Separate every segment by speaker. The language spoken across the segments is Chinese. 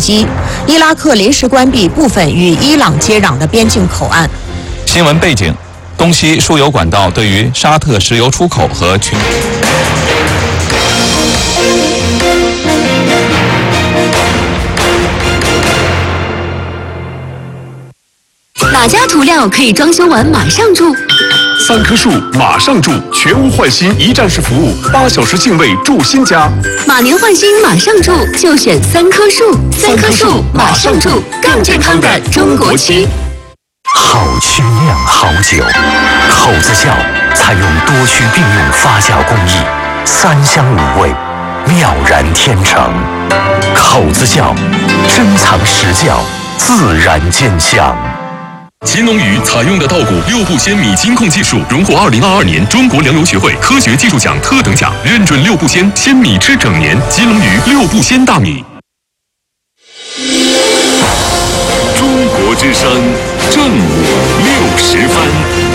Speaker 1: 击，伊拉克临时关闭部分与伊朗接壤的边境口岸。
Speaker 2: 新闻背景：东西输油管道对于沙特石油出口和群。
Speaker 3: 哪家涂料可以装修完马上住
Speaker 4: ？3棵树马上住，全屋换新一站式服务，8小时净位住新家。
Speaker 3: 马年换新马上住，就选3棵树。3棵树马上住，更健康的中国区。
Speaker 5: 好曲酿好酒，口子窖采用多区并用发酵工艺，3香5味，妙然天成。口子窖珍藏实窖，自然见香。
Speaker 4: 秦龙鱼采用的稻谷6步鲜米金控技术，荣获2022年中国粮油学会科学技术奖特等奖，认准6步鲜，鲜米吃整年。金龙鱼6步鲜大米。中国之声正午60分。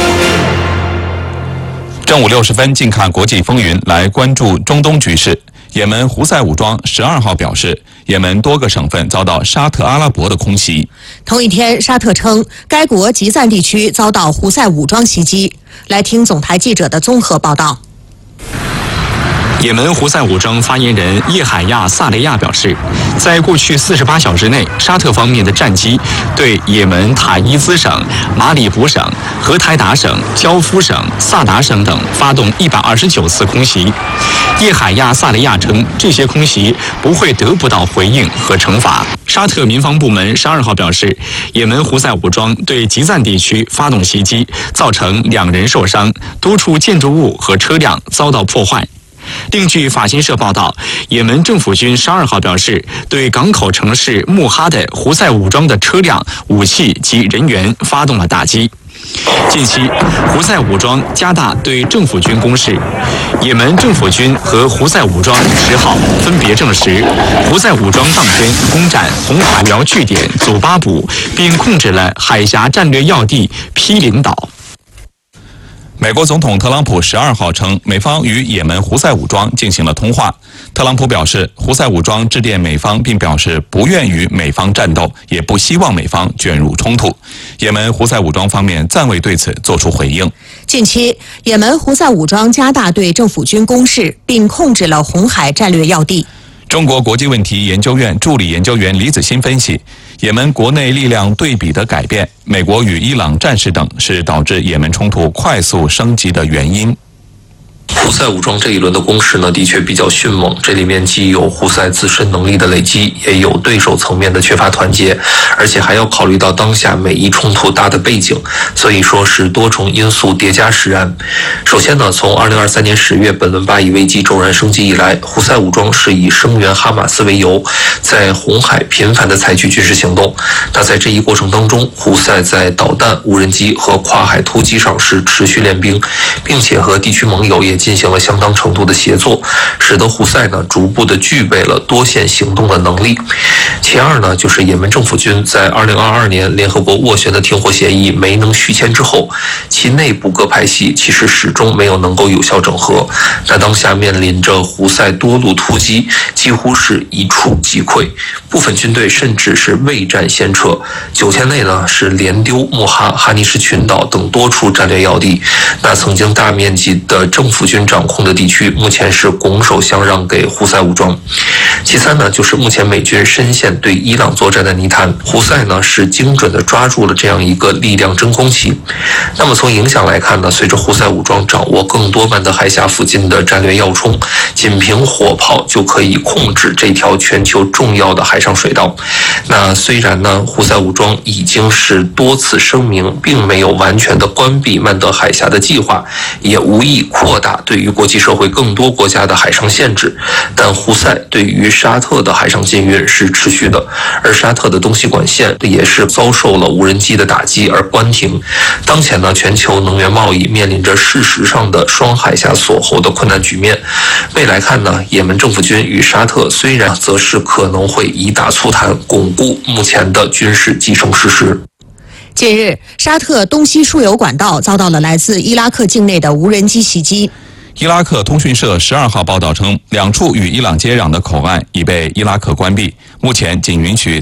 Speaker 2: 正午60分，近看国际风云，来关注中东局势。也门胡塞武装12号表示，也门多个省份遭到沙特阿拉伯的空袭。
Speaker 1: 同一天，沙特称该国吉赞地区遭到胡塞武装袭击。来听总台记者的综合报道。
Speaker 6: 也门胡塞武装发言人叶海亚·萨雷亚表示，在过去48小时内，沙特方面的战机对也门塔伊兹省、马里卜省、荷台达省、焦夫省、萨达省等发动129次空袭。叶海亚·萨雷亚称，这些空袭不会得不到回应和惩罚。沙特民防部门12号表示，也门胡塞武装对吉赞地区发动袭击，造成2人受伤，多处建筑物和车辆遭到破坏。另据法新社报道，也门政府军12号表示，对港口城市穆哈的胡塞武装的车辆、武器及人员发动了打击。近期，胡塞武装加大对政府军攻势。也门政府军和胡塞武装10号分别证实，胡塞武装当天攻占红海主要据点祖巴卜，并控制了海峡战略要地毗邻岛。
Speaker 2: 美国总统特朗普12号称，美方与也门胡塞武装进行了通话。特朗普表示，胡塞武装致电美方，并表示不愿与美方战斗，也不希望美方卷入冲突。也门胡塞武装方面暂未对此作出回应。
Speaker 1: 近期，也门胡塞武装加大对政府军攻势，并控制了红海战略要地。
Speaker 2: 中国国际问题研究院助理研究员李子欣分析，也门国内力量对比的改变，美国与伊朗战事等是导致也门冲突快速升级的原因。
Speaker 7: 胡塞武装这一轮的攻势呢，的确比较迅猛。这里面既有胡塞自身能力的累积，也有对手层面的缺乏团结，而且还要考虑到当下美伊冲突大的背景，所以说是多重因素叠加使然。首先呢，从2023年10月本轮巴以危机骤然升级以来，胡塞武装是以声援哈马斯为由，在红海频繁地采取军事行动。那在这一过程当中，胡塞在导弹、无人机和跨海突击上是持续练兵，并且和地区盟友也进行了相当程度的协作，使得胡塞呢逐步的具备了多线行动的能力。其二呢，就是也门政府军在2022年联合国斡旋的停火协议没能续签之后，其内部各派系其实始终没有能够有效整合。那当下面临着胡塞多路突击，几乎是一触即溃，部分军队甚至是未战先撤。9天内呢是连丢穆哈、哈尼什群岛等多处战略要地。那曾经大面积的政府军掌控的地区，目前是拱手相让给胡塞武装。其三呢，就是目前美军深陷对伊朗作战的泥潭，胡塞呢是精准的抓住了这样一个力量真空期。那么从影响来看呢，随着胡塞武装掌握更多曼德海峡附近的战略要冲，仅凭火炮就可以控制这条全球重要的海上水道。那虽然呢，胡塞武装已经是多次声明，并没有完全的关闭曼德海峡的计划，也无意扩大对于国际社会更多国家的海上限制，但胡塞对于沙特的海上禁运是持续的，而沙特的东西管线也是遭受了无人机的打击而关停。当前呢，全球能源贸易面临着事实上的双海峡锁喉的困难局面。未来看呢，也门政府军与沙特虽然则是可能会以打促谈，巩固目前的军事既成事实。
Speaker 1: 近日，沙特东西输油管道遭到了来自伊拉克境内的无人机袭击。
Speaker 2: 伊拉克通讯社12号报道称，2处与伊朗接壤的口岸已被伊拉克关闭，目前仅允许